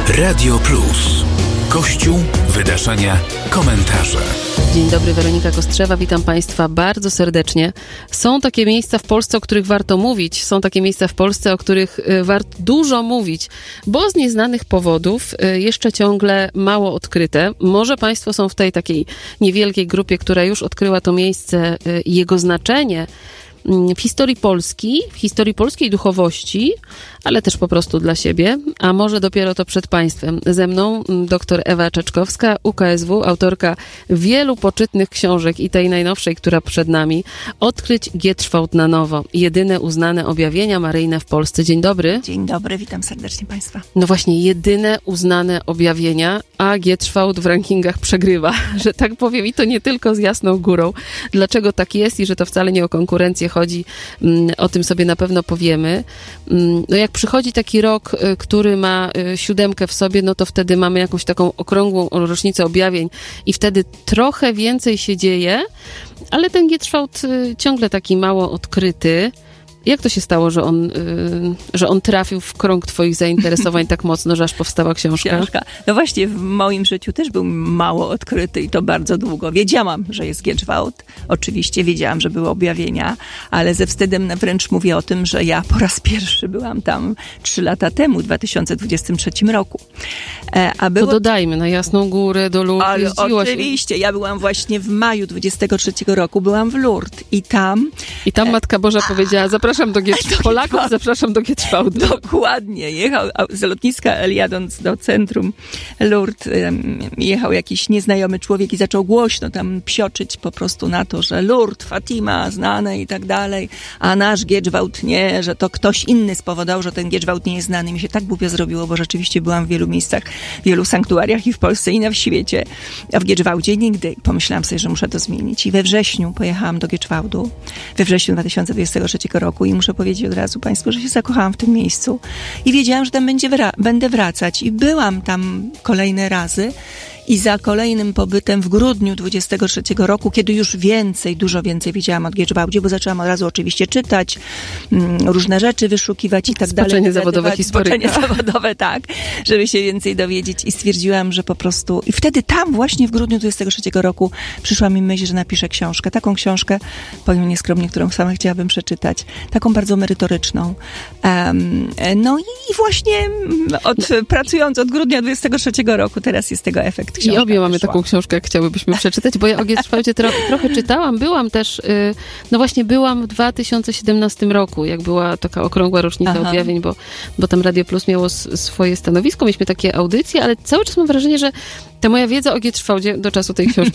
Radio Plus. Kościół, wydarzenia, komentarze. Dzień dobry, Weronika Kostrzewa, witam Państwa bardzo serdecznie. Są takie miejsca w Polsce, o których warto mówić, są takie miejsca w Polsce, o których warto dużo mówić, bo z nieznanych powodów jeszcze ciągle mało odkryte. Może Państwo są w tej takiej niewielkiej grupie, która już odkryła to miejsce i jego znaczenie w historii Polski, w historii polskiej duchowości, ale też po prostu dla siebie, a może dopiero to przed Państwem. Ze mną dr Ewa Czeczkowska, UKSW, autorka wielu poczytnych książek i tej najnowszej, która przed nami, Odkryć Gietrzwałd na nowo. Jedyne uznane objawienia maryjne w Polsce. Dzień dobry. Dzień dobry, witam serdecznie Państwa. No właśnie, jedyne uznane objawienia, a Gietrzwałd w rankingach przegrywa, że tak powiem, i to nie tylko z Jasną Górą. Dlaczego tak jest i że to wcale nie o konkurencję chodzi, o tym sobie na pewno powiemy. No jak przychodzi taki rok, który ma 7 w sobie, no to wtedy mamy jakąś taką okrągłą rocznicę objawień i wtedy trochę więcej się dzieje, ale ten Gietrzwałd ciągle taki mało odkryty. Jak to się stało, że on trafił w krąg twoich zainteresowań tak mocno, że aż powstała książka? No właśnie, w moim życiu też był mało odkryty i to bardzo długo. Wiedziałam, że jest Gietrzwałd. Oczywiście wiedziałam, że były objawienia, ale ze wstydem wręcz mówię o tym, że ja po raz pierwszy byłam tam 3 lata temu, w 2023 roku. To dodajmy, na Jasną Górę, do Lourdes jeździłaś. Oczywiście, ja byłam właśnie w maju 23 roku, byłam w Lourdes i tam Matka Boża powiedziała, zapraszam do Polaków, zapraszam do Gietrzwałdu. Dokładnie. Jechał z lotniska jadąc do centrum Lourdes, jechał jakiś nieznajomy człowiek i zaczął głośno tam psioczyć po prostu na to, że Lourdes, Fatima, znane i tak dalej, a nasz Gietrzwałd nie, że to ktoś inny spowodował, że ten Gietrzwałd nie jest znany. Mi się tak głupio zrobiło, bo rzeczywiście byłam w wielu miejscach, w wielu sanktuariach i w Polsce i na świecie, a w Gietrzwałdzie nigdy. I pomyślałam sobie, że muszę to zmienić. I we wrześniu pojechałam do Gietrzwałdu, we wrześniu 2023 roku i muszę powiedzieć od razu Państwu, że się zakochałam w tym miejscu i wiedziałam, że tam będę wracać i byłam tam kolejne razy i za kolejnym pobytem w grudniu 23 roku, kiedy już dużo więcej wiedziałam o Gietrzwałdzie, bo zaczęłam od razu oczywiście czytać, różne rzeczy wyszukiwać i tak dalej. Zboczenie zawodowe historyka. Zboczenie zawodowe, tak, żeby się więcej dowiedzieć i stwierdziłam, że po prostu... I wtedy tam właśnie w grudniu 23 roku przyszła mi myśl, że napiszę książkę. Taką książkę, powiem nieskromnie, którą sama chciałabym przeczytać. Taką bardzo merytoryczną. No i właśnie pracując od grudnia 23 roku, teraz jest tego efekt. I obie mamy taką książkę, jak chciałybyśmy przeczytać, bo ja o Gietrzwałdzie trochę czytałam. Byłam też, byłam w 2017 roku, jak była taka okrągła rocznica objawień, bo tam Radio Plus miało swoje stanowisko, mieliśmy takie audycje, ale cały czas mam wrażenie, że ta moja wiedza o Gietrzwałdzie do czasu tej książki